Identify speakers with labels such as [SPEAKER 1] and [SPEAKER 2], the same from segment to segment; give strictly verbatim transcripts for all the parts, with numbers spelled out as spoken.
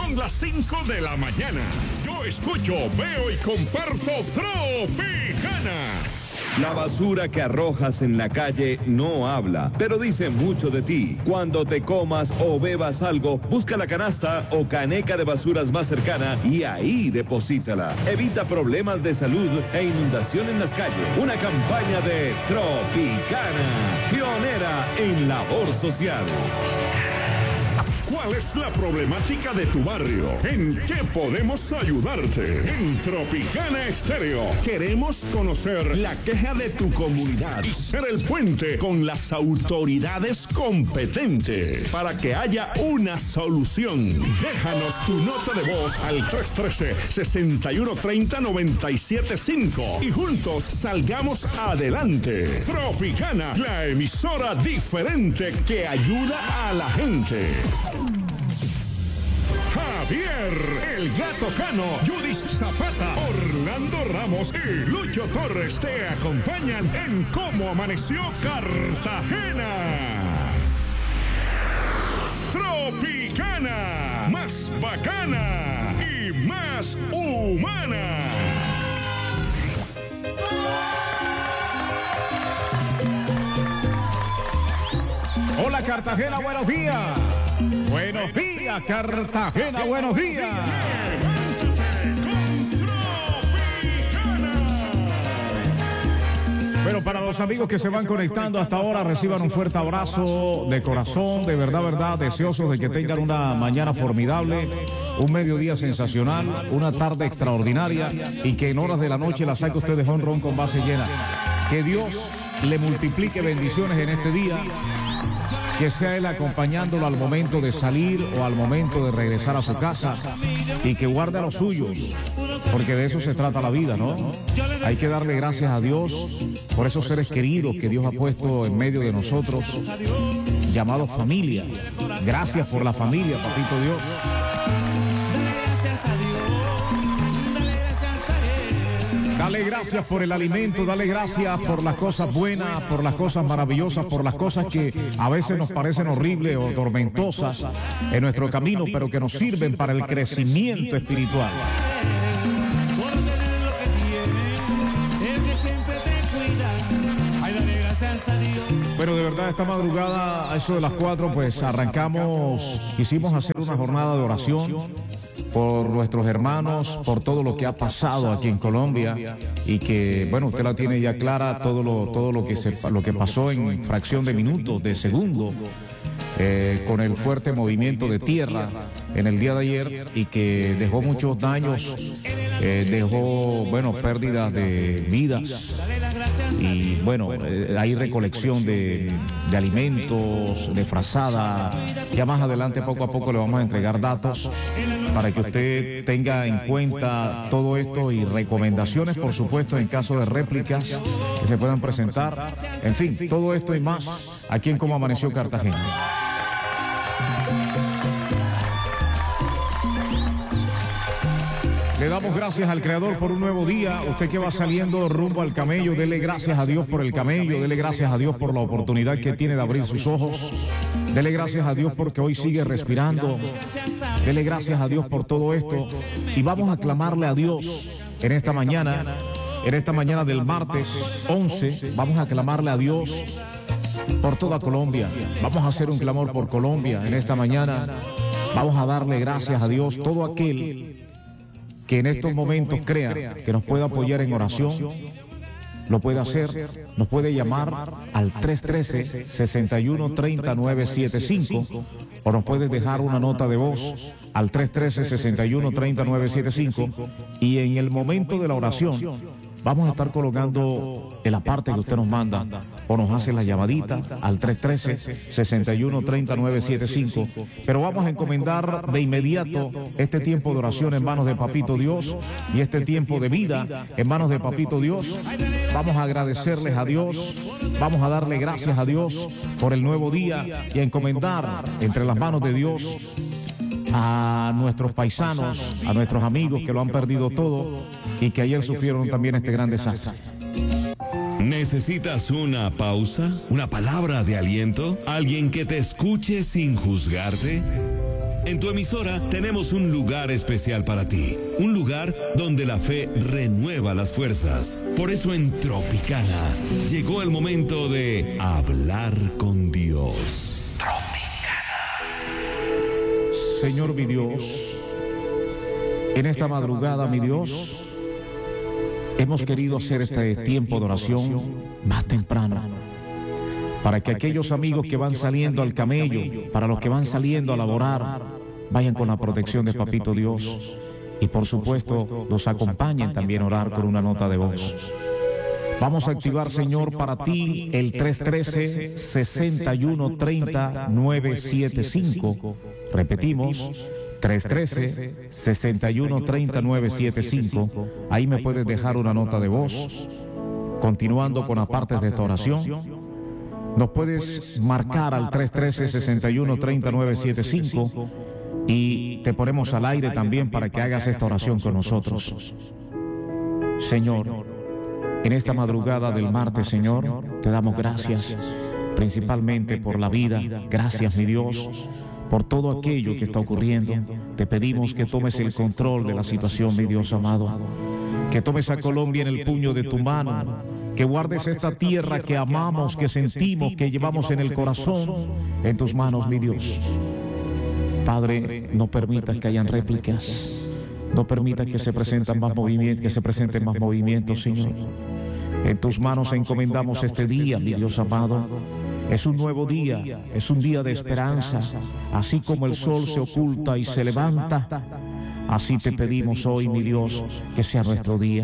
[SPEAKER 1] Son las cinco de la mañana. Yo escucho, veo y comparto Tropicana.
[SPEAKER 2] La basura que arrojas en la calle no habla, pero dice mucho de ti. Cuando te comas o bebas algo, busca la canasta o caneca de basuras más cercana y ahí deposítala. Evita problemas de salud e inundación en las calles. Una campaña de Tropicana, pionera en labor social.
[SPEAKER 1] ¿Cuál es la problemática de tu barrio? ¿En qué podemos ayudarte? En Tropicana Estéreo queremos conocer la queja de tu comunidad y ser el puente con las autoridades competentes para que haya una solución. Déjanos tu nota de voz al tres uno tres, seis uno tres cero, nueve siete cinco y juntos salgamos adelante. Tropicana, la emisora diferente que ayuda a la gente. Javier, el Gato Cano, Judith Zapata, Orlando Ramos y Lucho Torres te acompañan en Cómo Amaneció Cartagena. Tropicana, más bacana y más humana.
[SPEAKER 3] Hola Cartagena, buenos días. Buenos días, Cartagena, buenos días. Bueno, para los amigos que se van conectando hasta ahora, reciban un fuerte abrazo de corazón, de verdad, verdad, deseosos de que tengan una mañana formidable, un mediodía sensacional, una tarde extraordinaria y que en horas de la noche la saque usted de jonrón con base llena. Que Dios le multiplique bendiciones en este día. Que sea Él acompañándolo al momento de salir o al momento de regresar a su casa y que guarde a los suyos, porque de eso se trata la vida, ¿no? Hay que darle gracias a Dios por esos seres queridos que Dios ha puesto en medio de nosotros, llamados familia. Gracias por la familia, papito Dios. Dale gracias por el alimento, dale gracias por las cosas buenas, por las cosas maravillosas, por las cosas que a veces nos parecen horribles o tormentosas en nuestro camino, pero que nos sirven para el crecimiento espiritual. Bueno, de verdad, esta madrugada, a eso de las cuatro, pues arrancamos, quisimos hacer una jornada de oración por nuestros hermanos, por todo lo que ha pasado aquí en Colombia y que, bueno, usted la tiene ya clara, todo lo, todo lo que se, lo que pasó en fracción de minutos, de segundo, eh, con el fuerte movimiento de tierra en el día de ayer y que dejó muchos daños, eh, dejó, bueno, pérdidas de vidas. Y bueno, eh, hay recolección de, de alimentos, de frazada. Ya más adelante, poco a poco, le vamos a entregar datos para que usted tenga en cuenta todo esto y recomendaciones, por supuesto, en caso de réplicas que se puedan presentar. En fin, todo esto y más aquí en Cómo Amaneció Cartagena. Le damos gracias al Creador por un nuevo día. Usted que va saliendo rumbo al camello, dele gracias a Dios por el camello, dele gracias a Dios por la oportunidad que tiene de abrir sus ojos. Dele gracias a Dios porque hoy sigue respirando. Dele gracias a Dios por todo esto. Y vamos a clamarle a Dios en esta mañana, en esta mañana del martes once, vamos a clamarle a Dios por toda Colombia. Vamos a hacer un clamor por Colombia en esta mañana. Vamos a darle gracias a Dios, todo aquel que en estos momentos crea que nos puede apoyar en oración, lo puede hacer, nos puede llamar al tres uno tres, seis uno tres cero, nueve siete cinco o nos puede dejar una nota de voz al tres uno tres, seis uno tres cero, nueve siete cinco y en el momento de la oración vamos a estar colocando en la parte que usted nos manda o nos hace la llamadita al tres uno tres, seis uno tres cero, nueve siete cinco. Pero vamos a encomendar de inmediato este tiempo de oración en manos de Papito Dios y este tiempo de vida en manos de Papito Dios. Vamos a agradecerles a Dios, vamos a darle gracias a Dios por el nuevo día y a encomendar entre las manos de Dios a nuestros paisanos, a nuestros amigos que lo han perdido todo y que ayer sufrieron también este gran desastre.
[SPEAKER 2] ¿Necesitas una pausa? ¿Una palabra de aliento? ¿Alguien que te escuche sin juzgarte? En tu emisora tenemos un lugar especial para ti, un lugar donde la fe renueva las fuerzas. Por eso en Tropicana llegó el momento de hablar con Dios.
[SPEAKER 3] Señor mi Dios, en esta madrugada, mi Dios, hemos querido hacer este tiempo de oración más temprano, para que aquellos amigos que van saliendo al camello, para los que van saliendo a laborar, vayan con la protección de Papito Dios y por supuesto los acompañen también a orar con una nota de voz. Vamos a activar, Señor, para ti el tres uno tres, seis uno tres cero, nueve siete cinco. Repetimos, tres uno tres, seis uno tres cero, nueve siete cinco. Ahí me puedes dejar una nota de voz. Continuando con las partes de esta oración, nos puedes marcar al tres uno tres, seis uno tres cero, nueve siete cinco y te ponemos al aire también para que hagas esta oración con nosotros. Señor, en esta madrugada del martes, Señor, te damos gracias principalmente por la vida. Gracias, mi Dios, por todo aquello que está ocurriendo. Te pedimos que tomes el control de la situación, mi Dios amado, que tomes a Colombia en el puño de tu mano, que guardes esta tierra que amamos, que sentimos, que llevamos en el corazón, en tus manos, mi Dios. Padre, no permitas que hayan réplicas, no permitas que se presenten más movimientos, que se presenten más movimientos, Señor. En tus manos encomendamos este día, mi Dios amado. Es un nuevo día, es un día de esperanza. Así como el sol se oculta y se levanta, así te pedimos hoy, mi Dios, que sea nuestro día.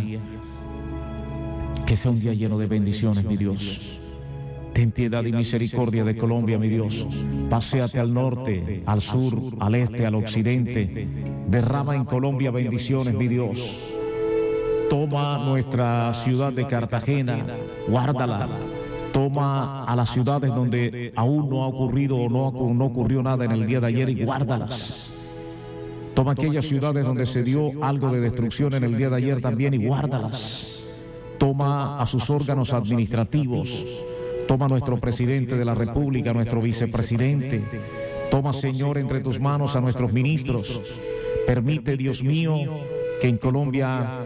[SPEAKER 3] Que sea un día lleno de bendiciones, mi Dios. Ten piedad y misericordia de Colombia, mi Dios. Paséate al norte, al sur, al este, al occidente. Derrama en Colombia bendiciones, mi Dios. Toma nuestra ciudad de Cartagena, guárdala. Toma a las ciudades donde aún no ha ocurrido o no, no ocurrió nada en el día de ayer y guárdalas. Toma aquellas ciudades donde se dio algo de destrucción en el día de ayer también y guárdalas. Toma a sus órganos administrativos. Toma a nuestro presidente de la República, nuestro vicepresidente. Toma, Señor, entre tus manos a nuestros ministros. Permite, Dios mío, que en Colombia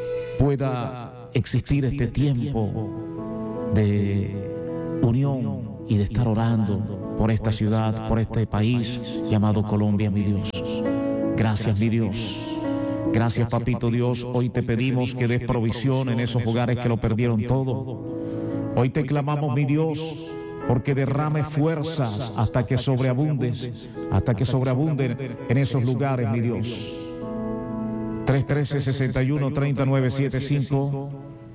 [SPEAKER 3] pueda existir este tiempo de unión y de estar orando por esta ciudad, por este país llamado Colombia, mi Dios. Gracias, mi Dios. Gracias, Papito Dios. Hoy te pedimos que des provisión en esos hogares que lo perdieron todo. Hoy te clamamos, mi Dios, porque derrame fuerzas hasta que sobreabundes, hasta que sobreabunden en esos lugares, mi Dios. tres uno tres, seis uno tres cero, nueve siete cinco.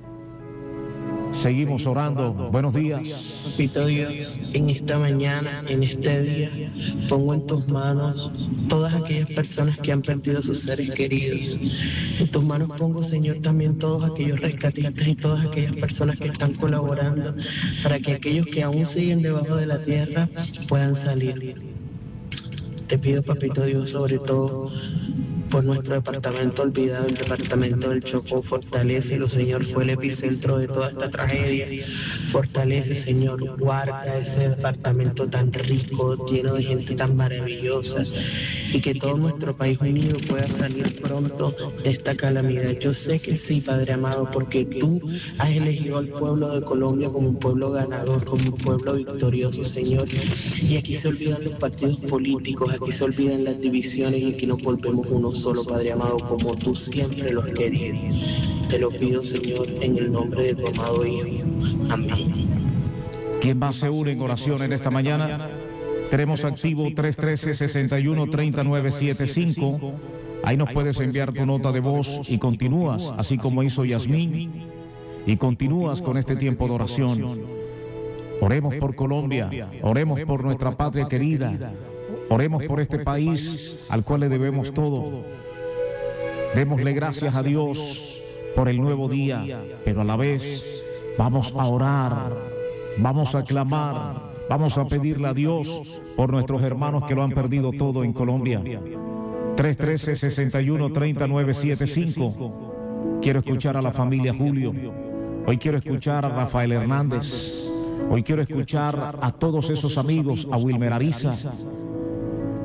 [SPEAKER 3] Seguimos orando. Buenos días.
[SPEAKER 4] Papito Dios, en esta mañana, en este día, pongo en tus manos todas aquellas personas que han perdido sus seres queridos. En tus manos pongo, Señor, también todos aquellos rescatistas y todas aquellas personas que están colaborando para que aquellos que aún siguen debajo de la tierra puedan salir. Te pido, Papito Dios, sobre todo por nuestro departamento olvidado, el departamento del Chocó. Fortalécelo, Señor, fue el epicentro de toda esta tragedia. Fortalece, Señor, guarda ese departamento tan rico, lleno de gente tan maravillosa, y que todo nuestro país unido pueda salir pronto de esta calamidad. Yo sé que sí, Padre amado, porque tú has elegido al pueblo de Colombia como un pueblo ganador, como un pueblo victorioso, Señor. Y aquí se olvidan los partidos políticos, aquí se olvidan las divisiones y aquí nos volvemos uno solo, Padre amado, como tú siempre lo has querido. Te lo pido, Señor, en el nombre de tu amado Hijo. Amén.
[SPEAKER 3] ¿Quién más se une en oración en esta mañana? Tenemos activo tres uno tres, seis uno tres cero, nueve siete cinco. Ahí nos puedes enviar tu nota de voz y continúas, así como hizo Yasmín, y continúas con este tiempo de oración. Oremos por Colombia, oremos por nuestra patria querida, oremos por este país al cual le debemos todo. Démosle gracias a Dios por el nuevo día, pero a la vez vamos a orar, vamos a clamar, vamos a pedirle a Dios por nuestros hermanos que lo han perdido todo en Colombia. tres uno tres, seis uno tres cero, nueve siete cinco. Quiero escuchar a la familia Julio. Hoy quiero escuchar a Rafael Hernández. Hoy quiero escuchar a todos esos amigos, a Wilmer Ariza,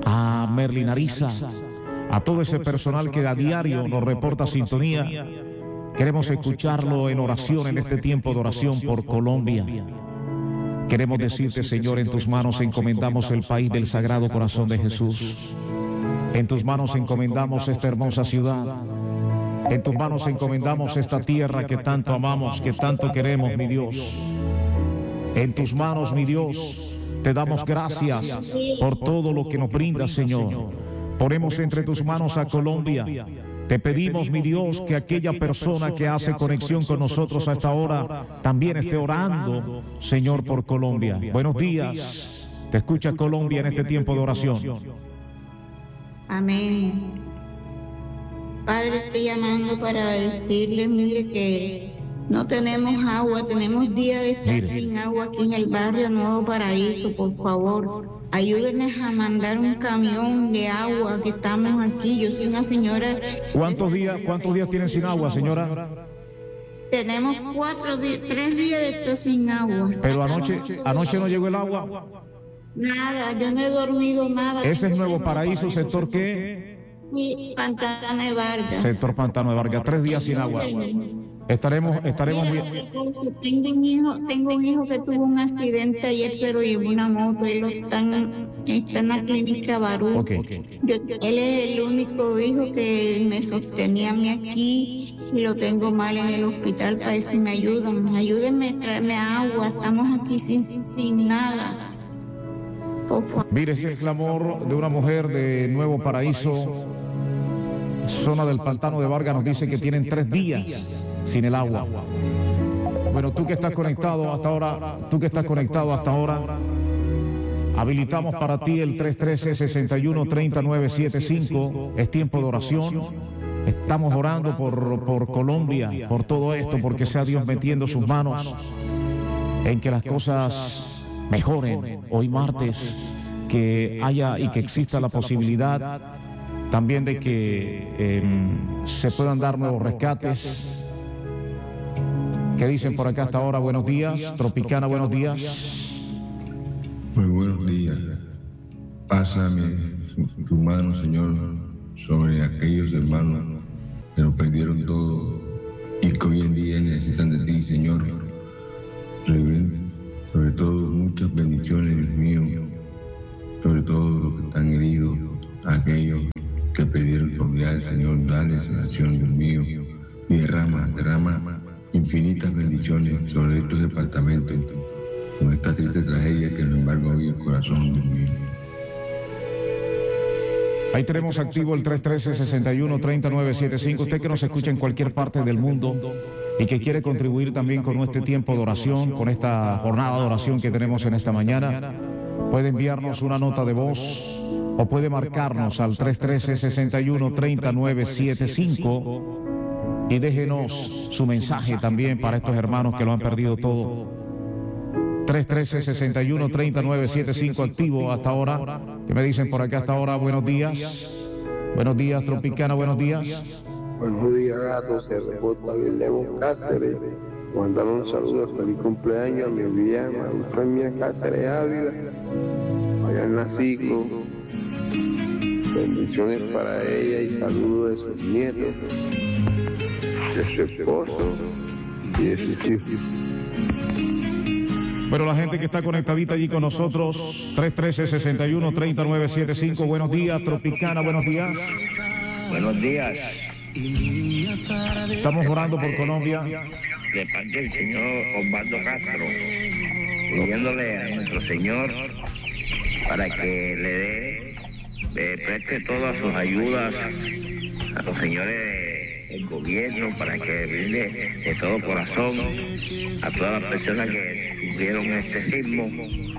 [SPEAKER 3] a Merlin Ariza, a todo ese personal que a diario nos reporta sintonía. Queremos escucharlo en oración en este tiempo de oración por Colombia. Queremos decirte, Señor, en tus manos encomendamos el país del Sagrado Corazón de Jesús. En tus manos encomendamos esta hermosa ciudad. En tus manos encomendamos esta tierra que tanto amamos, que tanto queremos, mi Dios. En tus manos, mi Dios, te damos gracias por todo lo que nos brindas, Señor. Ponemos entre tus manos a Colombia. Te pedimos, mi Dios, que aquella persona que hace conexión con nosotros a esta hora también esté orando, Señor, por Colombia. Buenos días. Te escucha Colombia en este tiempo de oración.
[SPEAKER 5] Amén. Padre, estoy llamando para decirles, mire, que no tenemos agua, tenemos días de estar mire. sin agua aquí en el barrio Nuevo Paraíso. Por favor, ayúdenos a mandar un camión de agua, que estamos aquí. Yo soy una señora.
[SPEAKER 3] ¿Cuántos días, cuántos días tienen sin agua, señora?
[SPEAKER 5] Tenemos cuatro días, tres días de estar sin agua.
[SPEAKER 3] Pero anoche, anoche no llegó el agua.
[SPEAKER 5] Nada, yo no he dormido nada.
[SPEAKER 3] ¿Ese es Nuevo Paraíso, sector qué?
[SPEAKER 5] Sí, Pantano de Vargas.
[SPEAKER 3] Sector Pantano de Vargas, tres días sin agua. Estaremos, estaremos bien.
[SPEAKER 5] Tengo un hijo, tengo un hijo que tuvo un accidente ayer, pero llevó una moto. Él está en, está en la clínica Barú.
[SPEAKER 3] Okay.
[SPEAKER 5] Yo, él es el único hijo que me sostenía a mí aquí y lo tengo mal en el hospital. Para ver si me ayudan. Ayúdenme a traerme agua. Estamos aquí sin, sin nada.
[SPEAKER 3] Mire, es el clamor de una mujer de Nuevo Paraíso, zona del Pantano de Vargas. Nos dice que tienen tres días sin el agua. Bueno, tú que estás conectado hasta ahora, tú que estás conectado hasta ahora, habilitamos para ti el tres uno tres, seis uno, tres nueve siete cinco. Es tiempo de oración. Estamos orando por, por Colombia, por todo esto, porque sea Dios metiendo sus manos en que las cosas mejoren hoy martes, que haya y que exista la posibilidad también de que eh, se puedan dar nuevos rescates. ¿Qué dicen por acá hasta ahora? Buenos días. Tropicana, buenos días.
[SPEAKER 6] Muy buenos días. Pásame tu mano, Señor, sobre aquellos hermanos que lo perdieron todo y que hoy en día necesitan de ti, Señor. Sobre todo, muchas bendiciones, Dios mío. Sobre todo los que están heridos, aquellos que perdieron familiares, Señor, dale sanación, Dios mío. Y derrama, derrama infinitas bendiciones sobre estos departamentos, con esta triste tragedia que, sin embargo, había el corazón, Dios mío.
[SPEAKER 3] Ahí tenemos activo el tres uno tres, seis uno, tres nueve siete cinco. Usted que nos escucha en cualquier parte del mundo y que quiere contribuir también con este tiempo de oración, con esta jornada de oración que tenemos en esta mañana, puede enviarnos una nota de voz o puede marcarnos al tres uno tres, seis uno, tres nueve siete cinco y déjenos su mensaje también para estos hermanos que lo han perdido todo. tres uno tres, seis uno, tres nueve siete cinco activo hasta ahora. ¿Qué me dicen por acá hasta ahora? Buenos días. Buenos días, Tropicana, buenos días.
[SPEAKER 7] Buenos días, gato. Se reporta Guillermo Cáceres. Mandar un saludo, feliz cumpleaños a mi vieja, a mi Femia Cáceres Ávila, allá en Nacico. Bendiciones para ella y saludos de sus nietos, de su esposo y de sus hijos.
[SPEAKER 3] Bueno, la gente que está conectadita allí con nosotros, tres uno tres, seis uno, tres nueve siete cinco. Buenos días, Tropicana, buenos días.
[SPEAKER 8] Buenos días.
[SPEAKER 3] Estamos orando por Colombia.
[SPEAKER 8] De parte del señor Osvaldo Castro, pidiéndole a nuestro Señor para que le dé, le preste todas sus ayudas a los señores del gobierno, para que brinde de todo corazón a todas las personas que sufrieron este sismo,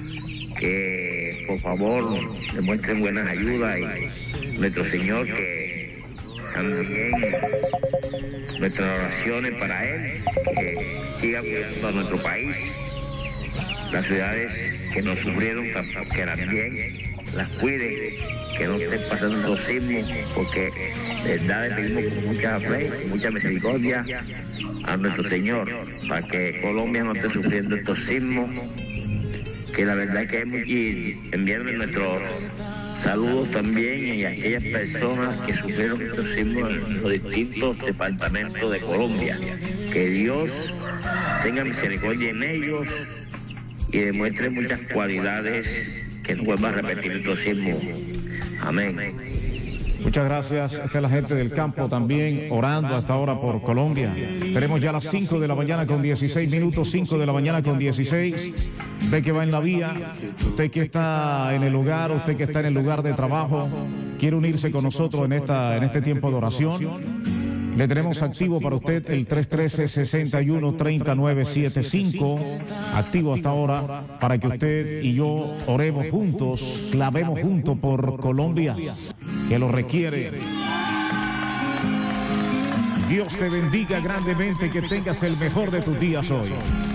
[SPEAKER 8] que por favor demuestren buenas ayudas, y nuestro Señor que también nuestras oraciones para Él, que siga cuidando a nuestro país, las ciudades que nos sufrieron, que también las cuide, que no estén pasando los sismos, porque de verdad le pedimos con mucha fe, con mucha misericordia a nuestro Señor, para que Colombia no esté sufriendo estos sismos, que la verdad es que hemos y enviarle nuestros Saludos también a aquellas personas que sufrieron estos sismos en los distintos departamentos de Colombia. Que Dios tenga misericordia en ellos y demuestre muchas cualidades que no vuelva a repetir estos sismos. Amén.
[SPEAKER 3] Muchas gracias. Esta es la gente del campo también orando hasta ahora por Colombia. Tenemos ya las cinco de la mañana con dieciséis minutos, cinco de la mañana con dieciséis. Usted que va en la vía, usted que está en el lugar, usted que está en el lugar de trabajo, quiere unirse con nosotros en, esta, en este tiempo de oración. Le tenemos activo para usted el tres uno tres, seis uno, tres nueve siete cinco, activo hasta ahora para que usted y yo oremos juntos, clamemos juntos por Colombia, que lo requiere. Dios te bendiga grandemente, que tengas el mejor de tus días hoy.